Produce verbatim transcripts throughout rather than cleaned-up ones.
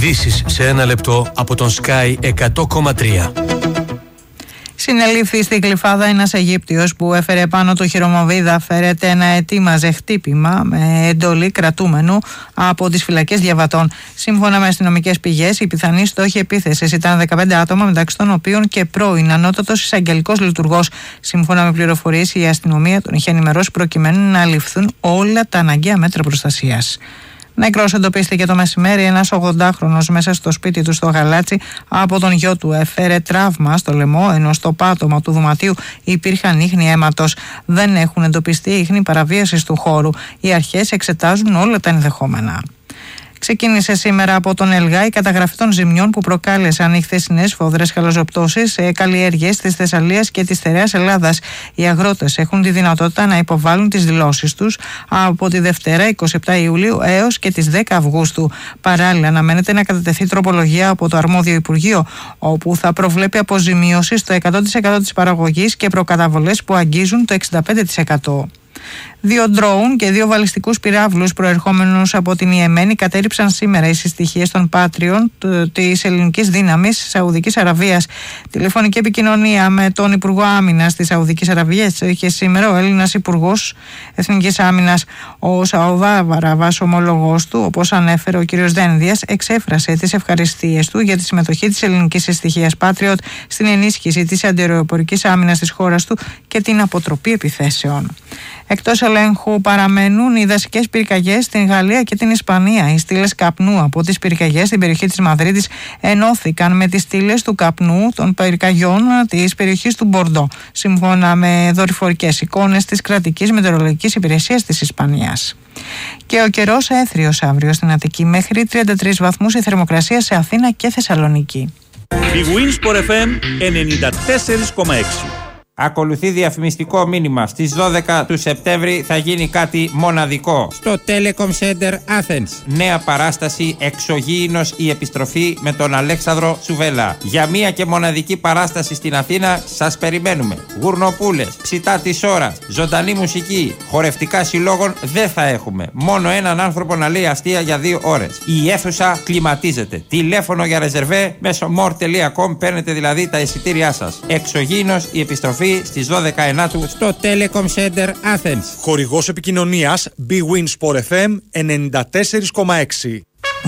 Ειδήσεις σε ένα λεπτό από τον Sky εκατό κόμμα τρία. Συνελήφθη στη Γλυφάδα ένας Αιγύπτιος που έφερε πάνω του χειρομοβίδα. Φέρεται ένα ετοίμαζε χτύπημα με εντολή κρατούμενου από τις φυλακές διαβατών. Σύμφωνα με αστυνομικές πηγές, οι πιθανοί στόχοι επίθεσης ήταν δεκαπέντε άτομα, μεταξύ των οποίων και πρώην ανώτατος εισαγγελικός λειτουργός. Σύμφωνα με πληροφορίες, η αστυνομία τον είχε ενημερώσει προκειμένου να ληφθούν όλα τα αναγκαία μέτρα προστασίας. Νεκρός εντοπίστηκε το μεσημέρι ένας ογδοντάχρονος μέσα στο σπίτι του στο Γαλάτσι από τον γιο του. Έφερε τραύμα στο λαιμό, ενώ στο πάτωμα του δωματίου υπήρχαν ίχνη αίματος. Δεν έχουν εντοπιστεί ίχνη παραβίασης του χώρου. Οι αρχές εξετάζουν όλα τα ενδεχόμενα. Ξεκίνησε σήμερα από τον ΕΛΓΑ η καταγραφή των ζημιών που προκάλεσαν οι χθεσινές σφοδρές χαλαζοπτώσεις σε καλλιέργειες της Θεσσαλίας και της Στερεάς Ελλάδας. Οι αγρότες έχουν τη δυνατότητα να υποβάλουν τις δηλώσεις τους από τη Δευτέρα εικοστή εβδόμη Ιουλίου έως και τις δέκα Αυγούστου. Παράλληλα, αναμένεται να κατατεθεί τροπολογία από το αρμόδιο Υπουργείο, όπου θα προβλέπει αποζημίωση στο εκατό τοις εκατό της παραγωγής και προκαταβολές που αγγίζουν το εξήντα πέντε τοις εκατό. Δύο ντρόουν και δύο βαλιστικούς πυράβλους προερχόμενους από την Ιεμένη κατέριψαν σήμερα οι συστοιχίες των Πάτριων της ελληνικής δύναμης Σαουδικής Αραβίας. Τηλεφωνική επικοινωνία με τον Υπουργό Άμυνας της Σαουδικής Αραβίας είχε σήμερα ο Έλληνας Υπουργός Εθνικής Άμυνας. Ο Σαουδάβαραβας ομόλογος του, όπως ανέφερε ο κ. Δένδιας, εξέφρασε τις ευχαριστίες του για τη συμμετοχή της ελληνικής συστοιχίας Patriot στην ενίσχυση της αντιαεροπορικής άμυνας της χώρας του και την αποτροπή επιθέσεων. Εκτός ελέγχου παραμένουν οι δασικές πυρκαγιές στην Γαλλία και την Ισπανία. Οι στήλες καπνού από τις πυρκαγιές στην περιοχή της Μαδρίτης ενώθηκαν με τις στήλες του καπνού των πυρκαγιών της περιοχής του Μπορντό, σύμφωνα με δορυφορικές εικόνες της κρατικής μετεωρολογικής υπηρεσίας της Ισπανίας. Και ο καιρός έθριος αύριο στην Αττική, μέχρι τριάντα τρεις βαθμούς η θερμοκρασία σε Αθήνα και Θεσσαλονίκη. Η Winsport εφ εμ ενενήντα τέσσερα κόμμα έξι. Ακολουθεί διαφημιστικό μήνυμα. Στις δώδεκα του Σεπτέμβρη θα γίνει κάτι μοναδικό στο Telecom Center Athens. Νέα παράσταση Εξωγήινος η επιστροφή με τον Αλέξανδρο Τσουβέλα. Για μία και μοναδική παράσταση στην Αθήνα σας περιμένουμε. Γουρνοπούλες, ψητά της ώρας, ζωντανή μουσική, χορευτικά συλλόγων δεν θα έχουμε. Μόνο έναν άνθρωπο να λέει αστεία για δύο ώρες. Η αίθουσα κλιματίζεται. Τηλέφωνο για ρεζερβέ μέσω more τελεία com, παίρνετε δηλαδή τα εισιτήριά σας. Εξωγήινος η επιστροφή στις δώδεκα Ενάτου στο Telecom Center Athens. Χορηγός επικοινωνίας Bwin Sport εφ εμ ενενήντα τέσσερα κόμμα έξι.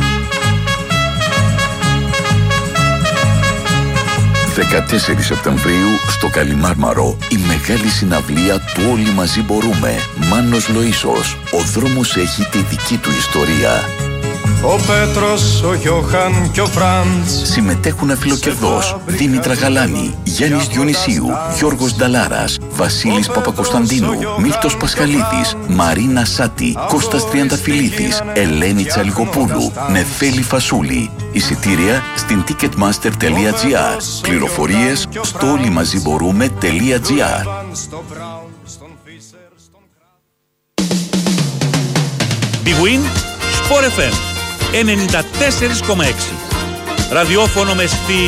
δεκατέσσερις Σεπτεμβρίου στο Καλιμάρμαρο η μεγάλη συναυλία του Όλοι Μαζί Μπορούμε. Μάνος Λοΐσος. Ο δρόμος έχει τη δική του ιστορία. Ο Πέτρος, ο Γιώχαν και ο Φραντς. Συμμετέχουν αφιλοκερδός Δήμητρα Γαλάνη, Γιάννης Διονυσίου, Γιώργος Νταλάρας, Βασίλης Παπακοσταντίνου, Μίλτος Πασχαλίδης, Μαρίνα Σάτη, Κώστας Τριανταφυλλίδης, Ελένη Τσαλικοπούλου, Νεφέλη Φασούλη. Εισιτήρια στην ticketmaster τελεία gr. Πληροφορίες στο όλοιμαζιμπορούμε τελεία gr. Bwin Sport εφ εμ ενενήντα τέσσερα κόμμα έξι. Ραδιόφωνο με στυλ